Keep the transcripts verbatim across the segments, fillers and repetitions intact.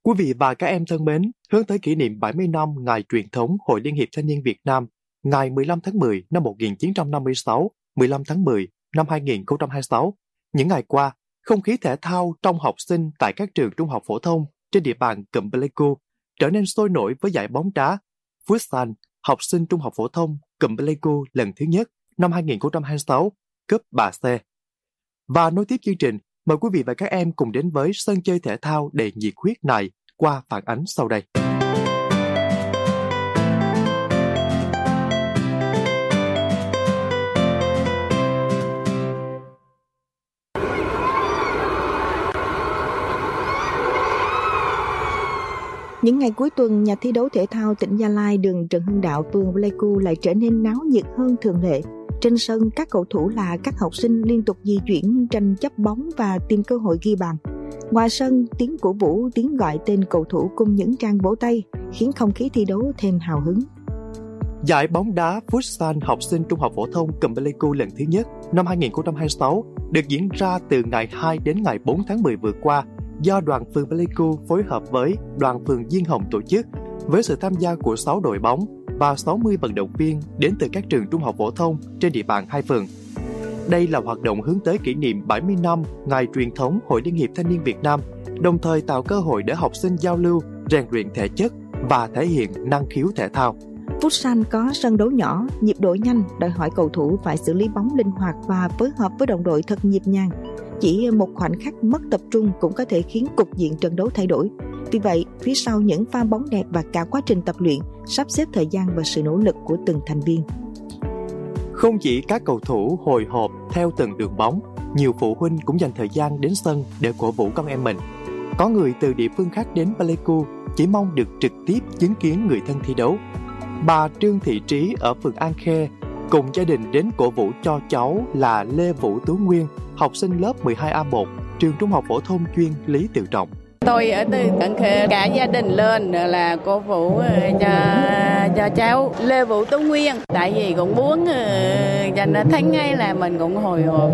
Quý vị và các em thân mến, hướng tới kỷ niệm bảy mươi năm Ngày truyền thống Hội Liên hiệp Thanh niên Việt Nam, ngày mười lăm tháng mười năm một nghìn chín trăm năm mươi sáu, mười lăm tháng mười năm hai nghìn không trăm hai mươi sáu, những ngày qua, không khí thể thao trong học sinh tại các trường trung học phổ thông trên địa bàn cụm Pleiku trở nên sôi nổi với giải bóng đá Futsal học sinh trung học phổ thông cụm Pleiku lần thứ nhất năm hai nghìn không trăm hai mươi sáu, cúp ba C. Và nối tiếp chương trình, mời quý vị và các em cùng đến với sân chơi thể thao đầy nhiệt huyết này qua phản ánh sau đây. Những ngày cuối tuần, nhà thi đấu thể thao tỉnh Gia Lai đường Trần Hưng Đạo, phường Pleiku lại trở nên náo nhiệt hơn thường lệ. Trên sân, các cầu thủ là các học sinh liên tục di chuyển, tranh chấp bóng và tìm cơ hội ghi bàn. Ngoài sân, tiếng cổ vũ, tiếng gọi tên cầu thủ cùng những tràng vỗ tay khiến không khí thi đấu thêm hào hứng. Giải bóng đá Futsal học sinh trung học phổ thông cụm Pleiku lần thứ nhất năm hai nghìn không trăm hai mươi sáu được diễn ra từ ngày hai đến ngày bốn tháng mười vừa qua do đoàn phường Pleiku phối hợp với đoàn phường Diên Hồng tổ chức với sự tham gia của sáu đội bóng và sáu mươi vận động viên đến từ các trường trung học phổ thông trên địa bàn hai phường. Đây là hoạt động hướng tới kỷ niệm bảy mươi năm Ngày truyền thống Hội Liên hiệp Thanh niên Việt Nam, đồng thời tạo cơ hội để học sinh giao lưu, rèn luyện thể chất và thể hiện năng khiếu thể thao. Futsal có sân đấu nhỏ, nhịp độ nhanh, đòi hỏi cầu thủ phải xử lý bóng linh hoạt và phối hợp với đồng đội thật nhịp nhàng. Chỉ một khoảnh khắc mất tập trung cũng có thể khiến cục diện trận đấu thay đổi. Vì vậy, phía sau những pha bóng đẹp và cả quá trình tập luyện, sắp xếp thời gian và sự nỗ lực của từng thành viên. Không chỉ các cầu thủ hồi hộp theo từng đường bóng, nhiều phụ huynh cũng dành thời gian đến sân để cổ vũ con em mình. Có người từ địa phương khác đến Pleiku chỉ mong được trực tiếp chứng kiến người thân thi đấu. Bà Trương Thị Trí ở phường An Khê cùng gia đình đến cổ vũ cho cháu là Lê Vũ Tú Nguyên, học sinh lớp mười hai A một, trường trung học phổ thông chuyên Lý Tự Trọng. Tôi ở từ An Khê, cả gia đình lên là cổ vũ cho, cho cháu Lê Vũ Tú Nguyên. Tại vì cũng muốn cho nó thấy ngay là mình cũng hồi hộp.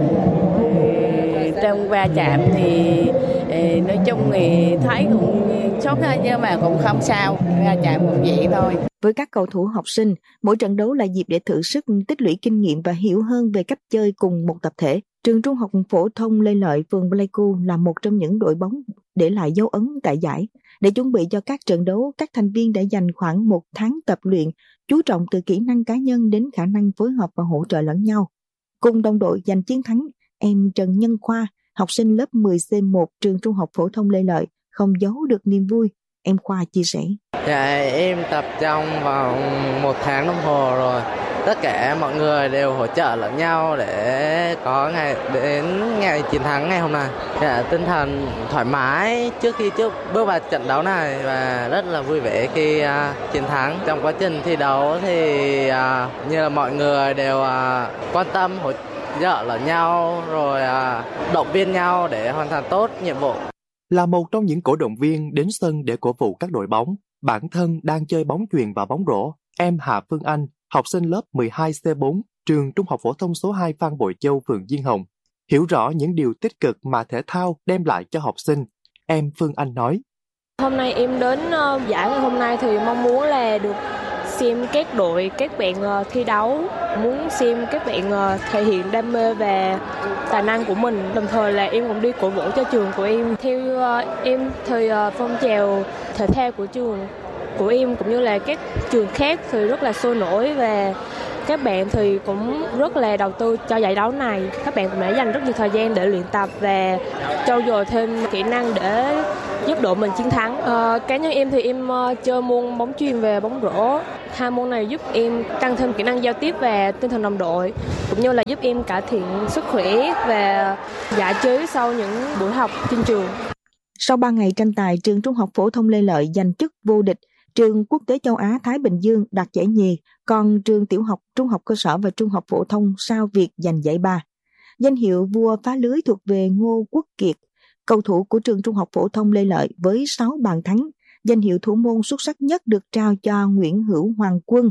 Trong va chạm thì nói chung thì thấy cũng sốt nhưng mà cũng không sao, va chạm cũng vậy thôi. Với các cầu thủ học sinh, mỗi trận đấu là dịp để thử sức, tích lũy kinh nghiệm và hiểu hơn về cách chơi cùng một tập thể. Trường trung học phổ thông Lê Lợi, phường Pleiku là một trong những đội bóng để lại dấu ấn tại giải. Để chuẩn bị cho các trận đấu, các thành viên đã dành khoảng một tháng tập luyện, chú trọng từ kỹ năng cá nhân đến khả năng phối hợp và hỗ trợ lẫn nhau. Cùng đồng đội giành chiến thắng, em Trần Nhân Khoa, học sinh lớp mười C một trường trung học phổ thông Lê Lợi, không giấu được niềm vui. Em Khoa chia sẻ. Dạ, em tập trong vòng một tháng đồng hồ rồi. Tất cả mọi người đều hỗ trợ lẫn nhau để có ngày đến ngày chiến thắng ngày hôm nay. Dạ, tinh thần thoải mái trước khi trước bước vào trận đấu này và rất là vui vẻ khi uh, chiến thắng. Trong quá trình thi đấu thì uh, như là mọi người đều uh, quan tâm hỗ trợ lẫn nhau rồi uh, động viên nhau để hoàn thành tốt nhiệm vụ. Là một trong những cổ động viên đến sân để cổ vũ các đội bóng, bản thân đang chơi bóng chuyền và bóng rổ, em Hà Phương Anh, học sinh lớp mười hai C bốn, trường trung học phổ thông số hai Phan Bội Châu, phường Diên Hồng, hiểu rõ những điều tích cực mà thể thao đem lại cho học sinh. Em Phương Anh nói: Hôm nay em đến uh, giải ngày hôm nay thì mong muốn là được xem các đội, các bạn uh, thi đấu, muốn xem các bạn uh, thể hiện đam mê và tài năng của mình. Đồng thời là em cũng đi cổ vũ cho trường của em. Theo uh, em thì uh, phong trào thể thao của trường của em cũng như là các trường khác thì rất là sôi nổi và các bạn thì cũng rất là đầu tư cho giải đấu này. Các bạn cũng đã dành rất nhiều thời gian để luyện tập và trau dồi thêm kỹ năng để giúp đội mình chiến thắng. À, cá nhân em thì em uh, chơi môn bóng chuyền và bóng rổ. Hai môn này giúp em tăng thêm kỹ năng giao tiếp và tinh thần đồng đội, cũng như là giúp em cải thiện sức khỏe và giải trí sau những buổi học trên trường. Sau ba ngày tranh tài, trường trung học phổ thông Lê Lợi giành chức vô địch. Trường Quốc tế châu Á Thái Bình Dương đạt giải nhì, còn trường tiểu học, trung học cơ sở và trung học phổ thông Sao Việt giành giải ba. Danh hiệu vua phá lưới thuộc về Ngô Quốc Kiệt, cầu thủ của trường trung học phổ thông Lê Lợi với sáu bàn thắng. Danh hiệu thủ môn xuất sắc nhất được trao cho Nguyễn Hữu Hoàng Quân,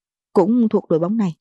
cũng thuộc đội bóng này.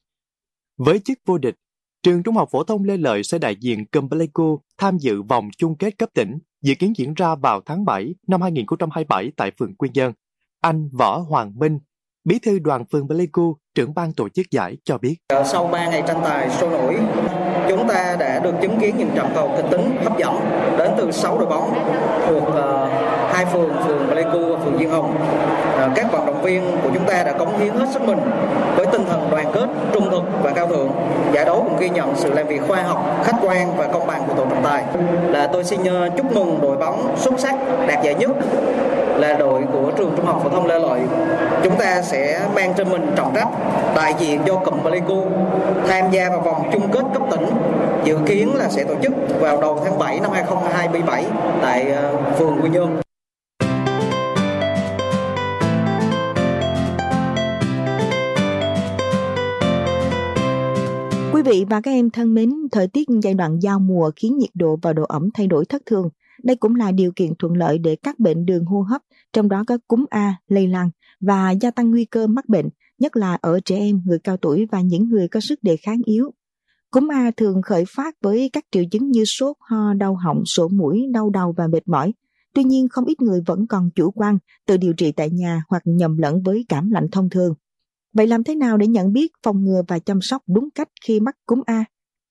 Với chức vô địch, trường trung học phổ thông Lê Lợi sẽ đại diện cụm Pleiku tham dự vòng chung kết cấp tỉnh. dự kiến diễn ra vào tháng bảy năm hai nghìn không trăm hai mươi bảy tại phường Quy Nhơn. Anh Võ Hoàng Minh, bí thư đoàn phường Pleiku, trưởng ban tổ chức giải cho biết. Sau ba ngày tranh tài sôi nổi, chúng ta đã được chứng kiến những trận cầu kịch tính hấp dẫn đến từ sáu đội bóng thuộc uh, hai phường, phường Pleiku và phường Diên Hồng. Uh, các vận động viên của chúng ta đã cống hiến hết sức mình với tinh thần đoàn kết, trung thực và cao thượng. Giải đấu cũng ghi nhận sự làm việc khoa học, khách quan và công bằng của tổ trọng tài. Là tôi xin uh, chúc mừng đội bóng xuất sắc đạt giải nhất là đội của trường Trung học phổ thông Lê Lợi. Chúng ta sẽ mang trên mình trọng trách đại diện cho cụm Pleiku tham gia vào vòng chung kết cấp tỉnh, dự kiến là sẽ tổ chức vào đầu tháng bảy năm hai nghìn không trăm hai mươi bảy tại phường Quy Nhơn. Quý vị và các em thân mến, thời tiết giai đoạn giao mùa khiến nhiệt độ và độ ẩm thay đổi thất thường. Đây cũng là điều kiện thuận lợi để các bệnh đường hô hấp, trong đó có cúm A lây lan và gia tăng nguy cơ mắc bệnh, nhất là ở trẻ em, người cao tuổi và những người có sức đề kháng yếu. Cúm A thường khởi phát với các triệu chứng như sốt, ho, đau họng, sổ mũi, đau đầu và mệt mỏi. Tuy nhiên, không ít người vẫn còn chủ quan, tự điều trị tại nhà hoặc nhầm lẫn với cảm lạnh thông thường. Vậy làm thế nào để nhận biết, phòng ngừa và chăm sóc đúng cách khi mắc cúm A?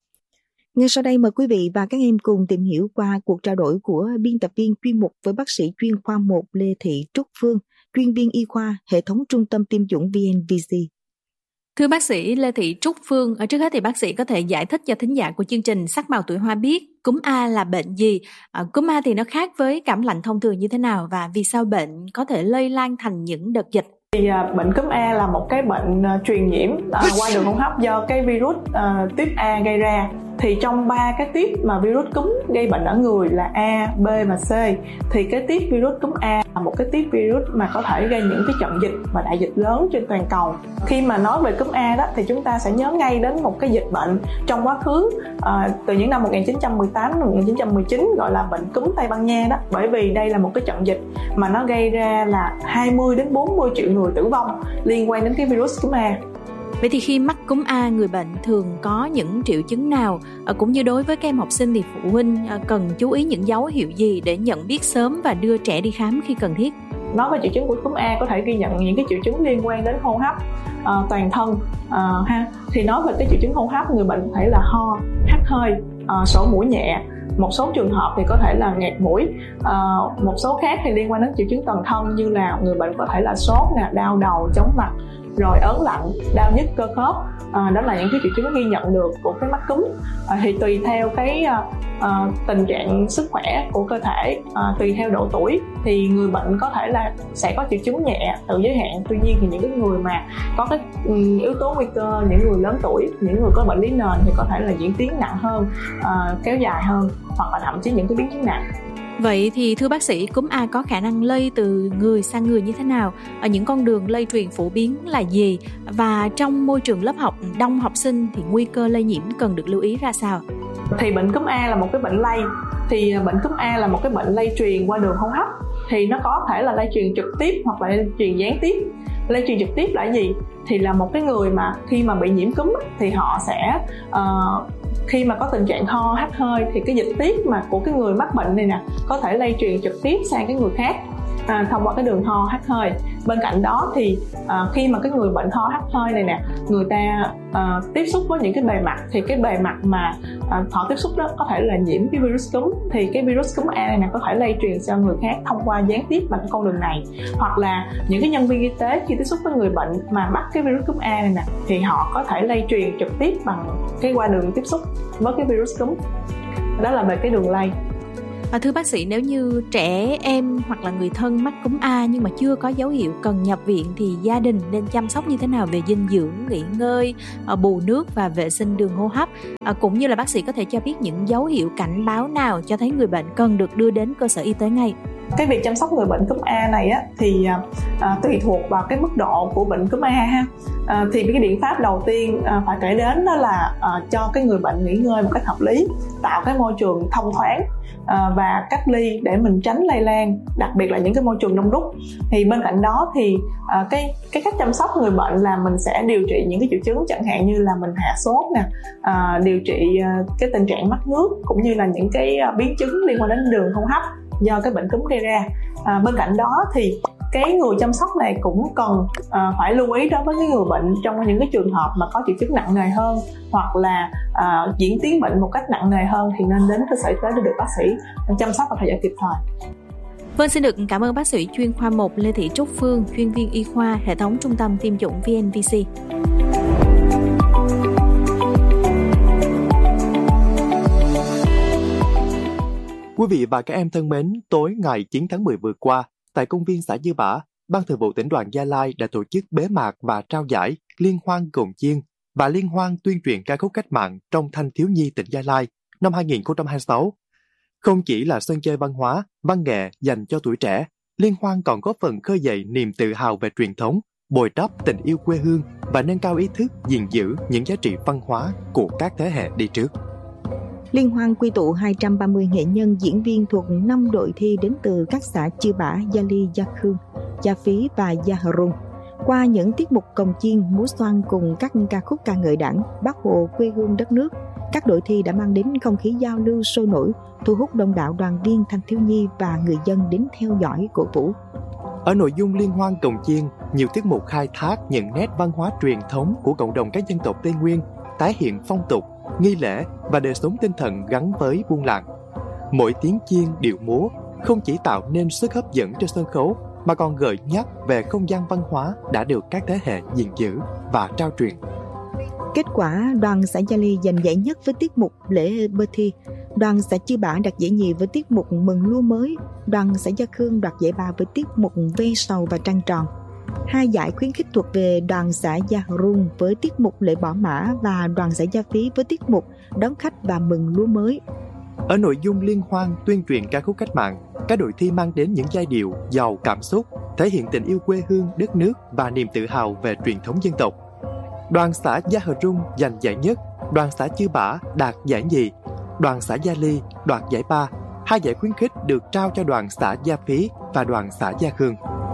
Ngay sau đây mời quý vị và các em cùng tìm hiểu qua cuộc trao đổi của biên tập viên chuyên mục với bác sĩ chuyên khoa một Lê Thị Trúc Phương, chuyên viên y khoa, hệ thống trung tâm tiêm chủng vê en vê xê. Thưa bác sĩ Lê Thị Trúc Phương, ở trước hết thì bác sĩ có thể giải thích cho thính giả của chương trình Sắc màu tuổi hoa biết cúm A là bệnh gì? À, cúm A thì nó khác với cảm lạnh thông thường như thế nào và vì sao bệnh có thể lây lan thành những đợt dịch? Thì uh, bệnh cúm A là một cái bệnh uh, truyền nhiễm uh, qua đường hô hấp do cái virus uh, tuyếp A gây ra. Thì trong ba cái tuyếp mà virus cúm gây bệnh ở người là A, B và C, thì cái tuyếp virus cúm A là một cái tuyếp virus mà có thể gây những cái trận dịch và đại dịch lớn trên toàn cầu. Khi mà nói về cúm A đó thì chúng ta sẽ nhớ ngay đến một cái dịch bệnh trong quá khứ à, từ những năm một nghìn chín trăm mười tám đến một nghìn chín trăm mười chín gọi là bệnh cúm Tây Ban Nha đó, bởi vì đây là một cái trận dịch mà nó gây ra là hai mươi đến bốn mươi triệu người tử vong liên quan đến cái virus cúm A. Vậy thì khi mắc cúm A, người bệnh thường có những triệu chứng nào? À, cũng như đối với các em học sinh thì phụ huynh à, cần chú ý những dấu hiệu gì để nhận biết sớm và đưa trẻ đi khám khi cần thiết? Nói về triệu chứng của cúm A có thể ghi nhận những cái triệu chứng liên quan đến hô hấp, à, toàn thân à, ha. Thì nói về cái triệu chứng hô hấp, người bệnh có thể là ho, hắt hơi, à, sổ mũi nhẹ. Một số trường hợp thì có thể là nghẹt mũi, à, một số khác thì liên quan đến triệu chứng toàn thân như là người bệnh có thể là sốt, nè, đau đầu, chóng mặt, rồi ớn lạnh, đau nhức cơ khớp. À, đó là những cái triệu chứng ghi nhận được của cái mắc cúm. À, thì tùy theo cái à, tình trạng sức khỏe của cơ thể, à, tùy theo độ tuổi thì người bệnh có thể là sẽ có triệu chứng nhẹ, tự giới hạn. Tuy nhiên thì những cái người mà có cái um, yếu tố nguy cơ, những người lớn tuổi, những người có bệnh lý nền thì có thể là diễn tiến nặng hơn, à, kéo dài hơn, hoặc là thậm chí những cái biến chứng nặng. Vậy thì thưa bác sĩ, cúm A có khả năng lây từ người sang người như thế nào? Ở những con đường lây truyền phổ biến là gì? Và trong môi trường lớp học đông học sinh thì nguy cơ lây nhiễm cần được lưu ý ra sao? Thì bệnh cúm A là một cái bệnh lây. Thì bệnh cúm A là một cái bệnh lây truyền qua đường hô hấp. Thì nó có thể là lây truyền trực tiếp hoặc là lây truyền gián tiếp. Lây truyền trực tiếp là gì? Thì là một cái người mà khi mà bị nhiễm cúm thì họ sẽ uh, khi mà có tình trạng ho, hắt hơi thì cái dịch tiết mà của cái người mắc bệnh này nè có thể lây truyền trực tiếp sang cái người khác à, thông qua cái đường ho, hắt hơi. Bên cạnh đó thì à, khi mà cái người bệnh ho, hắt hơi này nè, người ta à, tiếp xúc với những cái bề mặt thì cái bề mặt mà à, họ tiếp xúc đó có thể là nhiễm cái virus cúm, thì cái virus cúm A này nè có thể lây truyền sang người khác thông qua gián tiếp bằng cái con đường này. Hoặc là những cái nhân viên y tế khi tiếp xúc với người bệnh mà mắc cái virus cúm A này nè thì họ có thể lây truyền trực tiếp bằng cái qua đường tiếp xúc với cái virus cúm. Đó là về cái đường lây. À, thưa bác sĩ, nếu như trẻ em hoặc là người thân mắc cúm A nhưng mà chưa có dấu hiệu cần nhập viện thì gia đình nên chăm sóc như thế nào về dinh dưỡng, nghỉ ngơi, bù nước và vệ sinh đường hô hấp? À, cũng như là bác sĩ có thể cho biết những dấu hiệu cảnh báo nào cho thấy người bệnh cần được đưa đến cơ sở y tế ngay? cái việc chăm sóc người bệnh cúm A này á, thì à, tùy thuộc vào cái mức độ của bệnh cúm A ha. À, thì cái biện pháp đầu tiên à, phải kể đến đó là à, cho cái người bệnh nghỉ ngơi một cách hợp lý, tạo cái môi trường thông thoáng à, và cách ly để mình tránh lây lan, đặc biệt là những cái môi trường đông đúc. Thì bên cạnh đó thì à, cái cái cách chăm sóc người bệnh là mình sẽ điều trị những cái triệu chứng, chẳng hạn như là mình hạ sốt nè, à, điều trị à, cái tình trạng mất nước, cũng như là những cái à, biến chứng liên quan đến đường hô hấp do cái bệnh cúm gây ra. À, bên cạnh đó thì cái người chăm sóc này cũng cần à, phải lưu ý đối với cái người bệnh trong những cái trường hợp mà có triệu chứng nặng nề hơn, hoặc là à, diễn tiến bệnh một cách nặng nề hơn, thì nên đến cơ sở y tế để được bác sĩ chăm sóc và theo dõi kịp thời. Vâng, xin được cảm ơn bác sĩ chuyên khoa một Lê Thị Trúc Phương, chuyên viên y khoa hệ thống trung tâm tiêm chủng vê en vê xê. Quý vị và các em thân mến, tối ngày chín tháng mười vừa qua, tại công viên xã Dư Bả, Ban Thường vụ Tỉnh đoàn Gia Lai đã tổ chức bế mạc và trao giải Liên hoan cồng chiêng và Liên hoan tuyên truyền ca khúc cách mạng trong thanh thiếu nhi tỉnh Gia Lai năm hai không hai sáu. Không chỉ là sân chơi văn hóa, văn nghệ dành cho tuổi trẻ, Liên hoan còn góp phần khơi dậy niềm tự hào về truyền thống, bồi đắp tình yêu quê hương và nâng cao ý thức gìn giữ những giá trị văn hóa của các thế hệ đi trước. Liên hoan quy tụ hai trăm ba mươi nghệ nhân diễn viên thuộc năm đội thi đến từ các xã Chư Bả, Gia Ly, Gia Khương, Gia Phí và Gia Hờ Rung. Qua những tiết mục cồng chiêng, múa xoan cùng các ca khúc ca ngợi Đảng, Bác Hồ, quê hương đất nước, các đội thi đã mang đến không khí giao lưu sôi nổi, thu hút đông đảo đoàn viên, thanh thiếu nhi và người dân đến theo dõi, cổ vũ. Ở nội dung liên hoan cồng chiêng, nhiều tiết mục khai thác những nét văn hóa truyền thống của cộng đồng các dân tộc Tây Nguyên, tái hiện phong tục, nghi lễ và đời sống tinh thần gắn với buôn làng. Mỗi tiếng chiêng, điệu múa không chỉ tạo nên sức hấp dẫn trên sân khấu mà còn gợi nhắc về không gian văn hóa đã được các thế hệ gìn giữ và trao truyền. Kết quả, đoàn xã Gia Ly giành giải nhất với tiết mục lễ bơ thi, đoàn xã Chư Bả đạt giải nhì với tiết mục mừng lúa mới, đoàn xã Gia Khương đoạt giải ba với tiết mục ve sầu và trăng tròn. Hai giải khuyến khích thuộc về đoàn xã Gia Rung với tiết mục lễ bỏ mã và đoàn xã Gia Phí với tiết mục đón khách và mừng lúa mới. Ở nội dung liên hoan tuyên truyền ca khúc cách mạng, các đội thi mang đến những giai điệu giàu cảm xúc, thể hiện tình yêu quê hương, đất nước và niềm tự hào về truyền thống dân tộc. Đoàn xã Gia Hờ Rung giành giải nhất, đoàn xã Chư Bả đạt giải nhì, đoàn xã Gia Ly đoạt giải ba. Hai giải khuyến khích được trao cho đoàn xã Gia Phí và đoàn xã Gia Khương.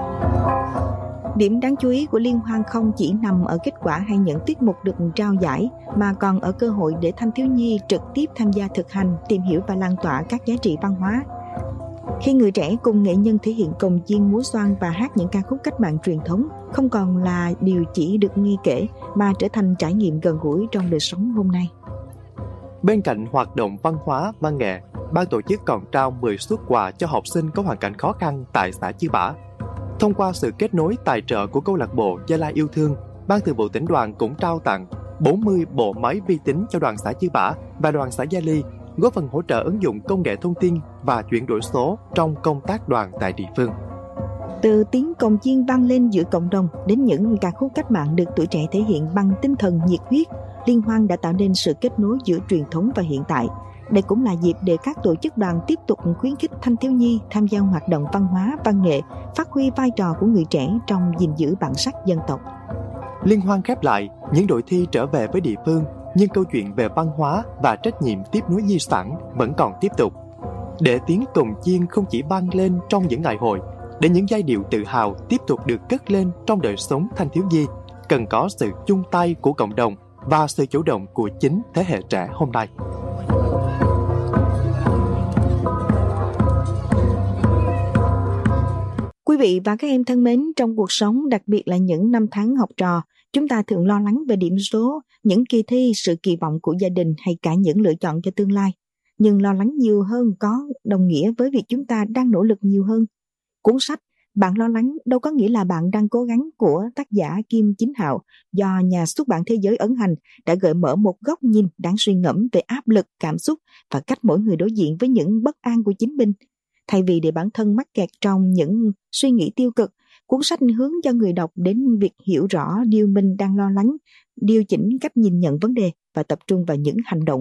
Điểm đáng chú ý của liên hoan không chỉ nằm ở kết quả hay những tiết mục được trao giải, mà còn ở cơ hội để thanh thiếu nhi trực tiếp tham gia thực hành, tìm hiểu và lan tỏa các giá trị văn hóa. Khi người trẻ cùng nghệ nhân thể hiện cồng chiêng, múa xoan và hát những ca khúc cách mạng truyền thống, không còn là điều chỉ được nghe kể mà trở thành trải nghiệm gần gũi trong đời sống hôm nay. Bên cạnh hoạt động văn hóa, văn nghệ, ban tổ chức còn trao mười suất quà cho học sinh có hoàn cảnh khó khăn tại xã Chư Bả. Thông qua sự kết nối tài trợ của câu lạc bộ Gia Lai Yêu Thương, Ban Thường vụ Tỉnh đoàn cũng trao tặng bốn mươi bộ máy vi tính cho đoàn xã Chư Bả và đoàn xã Gia Ly, góp phần hỗ trợ ứng dụng công nghệ thông tin và chuyển đổi số trong công tác đoàn tại địa phương. Từ tiếng cồng chiêng vang lên giữa cộng đồng đến những ca khúc cách mạng được tuổi trẻ thể hiện bằng tinh thần nhiệt huyết, liên hoan đã tạo nên sự kết nối giữa truyền thống và hiện tại. Đây cũng là dịp để các tổ chức đoàn tiếp tục khuyến khích thanh thiếu nhi tham gia hoạt động văn hóa, văn nghệ, phát huy vai trò của người trẻ trong gìn giữ bản sắc dân tộc. Liên hoan khép lại, những đội thi trở về với địa phương, nhưng câu chuyện về văn hóa và trách nhiệm tiếp nối di sản vẫn còn tiếp tục. Để tiếng cồng chiêng không chỉ vang lên trong những ngày hội, để những giai điệu tự hào tiếp tục được cất lên trong đời sống thanh thiếu nhi, cần có sự chung tay của cộng đồng và sự chủ động của chính thế hệ trẻ hôm nay. Quý vị và các em thân mến, trong cuộc sống, đặc biệt là những năm tháng học trò, chúng ta thường lo lắng về điểm số, những kỳ thi, sự kỳ vọng của gia đình hay cả những lựa chọn cho tương lai. Nhưng lo lắng nhiều hơn có đồng nghĩa với việc chúng ta đang nỗ lực nhiều hơn. Cuốn sách Bạn lo lắng đâu có nghĩa là bạn đang cố gắng của tác giả Kim Chính Hạo do nhà xuất bản Thế giới ấn hành đã gợi mở một góc nhìn đáng suy ngẫm về áp lực, cảm xúc và cách mỗi người đối diện với những bất an của chính mình. Thay vì để bản thân mắc kẹt trong những suy nghĩ tiêu cực, cuốn sách hướng cho người đọc đến việc hiểu rõ điều mình đang lo lắng, điều chỉnh cách nhìn nhận vấn đề và tập trung vào những hành động